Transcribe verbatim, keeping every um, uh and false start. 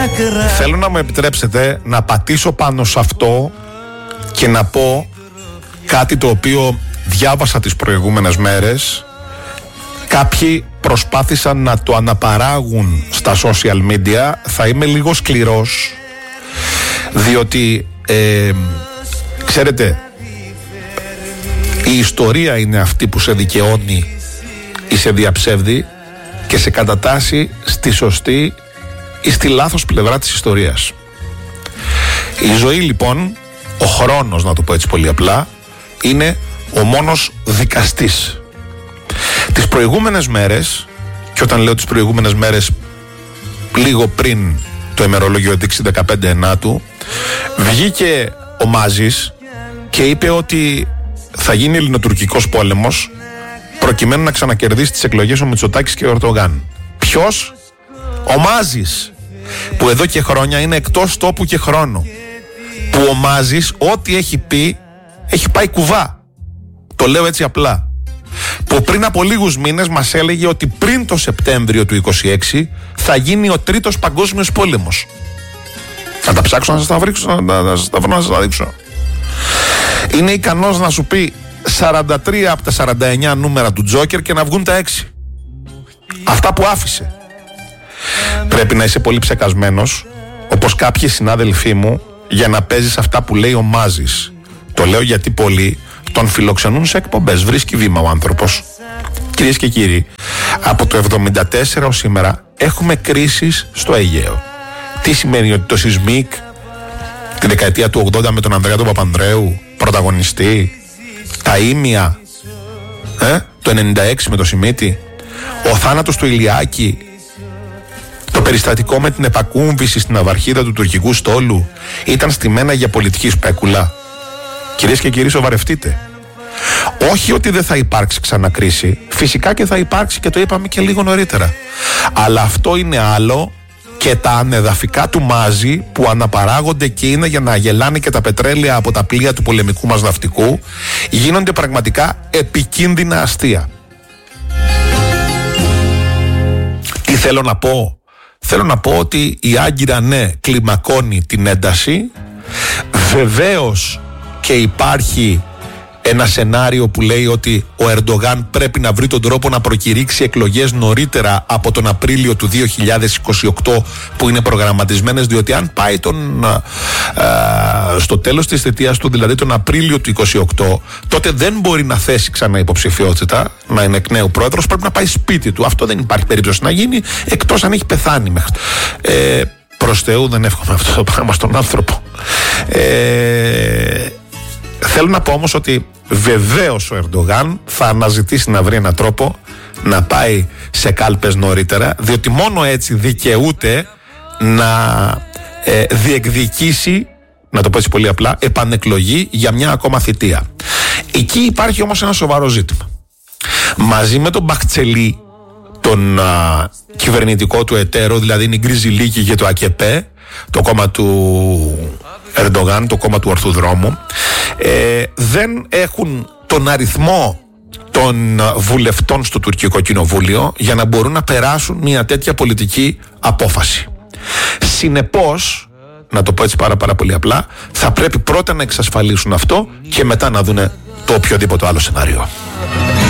Θέλω να μου επιτρέψετε να πατήσω πάνω σε αυτό και να πω κάτι το οποίο διάβασα τις προηγούμενες μέρες. Κάποιοι προσπάθησαν να το αναπαράγουν στα social media. Θα είμαι λίγο σκληρός, διότι ε, ξέρετε, η ιστορία είναι αυτή που σε δικαιώνει ή σε διαψεύδει και σε κατατάσσει στη σωστή ή στη λάθος πλευρά της ιστορίας. Η ζωή λοιπόν, ο χρόνος, να το πω έτσι πολύ απλά, είναι ο μόνος δικαστής. Τις προηγούμενες μέρες, και όταν λέω τις προηγούμενες μέρες, λίγο πριν το ημερολόγιο δείξει δεκαπέντε ενάτου, βγήκε ο Μάζης και είπε ότι θα γίνει ελληνοτουρκικός πόλεμος προκειμένου να ξανακερδίσει τις εκλογές ο Μητσοτάκης και ο Ερντογάν. Ποιος? Ο Μάζης, που εδώ και χρόνια είναι εκτός τόπου και χρόνου, που ο Μάζης ό,τι έχει πει έχει πάει κουβά. Το λέω έτσι απλά. Που πριν από λίγους μήνες μας έλεγε ότι πριν το Σεπτέμβριο του είκοσι έξι θα γίνει ο τρίτος παγκόσμιος πόλεμος. Θα τα ψάξω να σας τα βρήξω, να, να, να σας τα βρω να σας τα δείξω. Είναι ικανός να σου πει σαράντα τρία από τα σαράντα εννιά νούμερα του Τζόκερ και να βγουν τα έξι. Αυτά που άφησε. Πρέπει να είσαι πολύ ψεκασμένος, όπως κάποιοι συνάδελφοί μου, για να παίζεις αυτά που λέει ο Μάζης. Το λέω γιατί πολλοί τον φιλοξενούν σε εκπομπές. Βρίσκει βήμα ο άνθρωπος. Κυρίες και κύριοι, από το εβδομήντα τέσσερα ως σήμερα έχουμε κρίσεις στο Αιγαίο. Τι σημαίνει? Ότι το Σισμίκ τη δεκαετία του ογδόντα με τον Ανδρέα τον Παπανδρέου πρωταγωνιστή, τα Ήμια, ε, το ενενήντα έξι με το Σιμίτη, ο θάνατος του Ηλιάκη, το περιστατικό με την επακούμβηση στην αυαρχίδα του τουρκικού στόλου ήταν στημένα για πολιτική σπέκουλα. Κυρίες και κύριοι, σοβαρευτείτε. Όχι ότι δεν θα υπάρξει ξανά κρίση, φυσικά και θα υπάρξει και το είπαμε και λίγο νωρίτερα. Αλλά αυτό είναι άλλο και τα ανεδαφικά του Μάζη που αναπαράγονται και είναι για να γελάνε και τα πετρέλαια από τα πλοία του πολεμικού μας ναυτικού γίνονται πραγματικά επικίνδυνα αστεία. Τι θέλω να πω? Θέλω να πω ότι η Άγκυρα ναι κλιμακώνει την ένταση. Βεβαίως και υπάρχει ένα σενάριο που λέει ότι ο Ερντογάν πρέπει να βρει τον τρόπο να προκηρύξει εκλογές νωρίτερα από τον Απρίλιο του δύο χιλιάδες είκοσι οκτώ που είναι προγραμματισμένες, διότι αν πάει τον, α, α, στο τέλος της θητείας του, δηλαδή τον Απρίλιο του είκοσι οκτώ, τότε δεν μπορεί να θέσει ξανά υποψηφιότητα, να είναι εκ νέου πρόεδρος, πρέπει να πάει σπίτι του. Αυτό δεν υπάρχει περίπτωση να γίνει, εκτός αν έχει πεθάνει μέχρι. Ε, προς Θεού δεν εύχομαι αυτό το πράγμα στον άνθρωπο. Ε, θέλω να πω όμως ότι βεβαίως ο Ερντογάν θα αναζητήσει να βρει έναν τρόπο να πάει σε κάλπες νωρίτερα, διότι μόνο έτσι δικαιούται να ε, διεκδικήσει, να το πω έτσι πολύ απλά, επανεκλογή για μια ακόμα θητεία. Εκεί υπάρχει όμως ένα σοβαρό ζήτημα. Μαζί με τον Μπαχτσελή, τον α, κυβερνητικό του εταίρο, δηλαδή είναι η Γκρίζη Λίκη και το ΑΚΕΠΕ, το κόμμα του Ερντογάν, το κόμμα του ορθού δρόμου, ε, δεν έχουν τον αριθμό των βουλευτών στο τουρκικό κοινοβούλιο για να μπορούν να περάσουν μια τέτοια πολιτική απόφαση. Συνεπώς, να το πω έτσι πάρα, πάρα πολύ απλά, θα πρέπει πρώτα να εξασφαλίσουν αυτό και μετά να δούνε το οποιοδήποτε άλλο σενάριο.